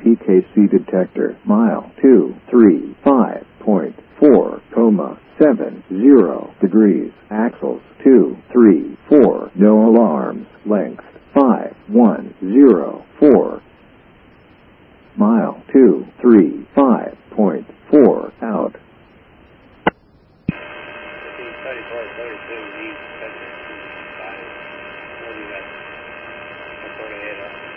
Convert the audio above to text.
PKC detector. Mile 235.4, 70 degrees. Axles 234. No alarms. Length 5104. Mile 235.4 out. 34, 32,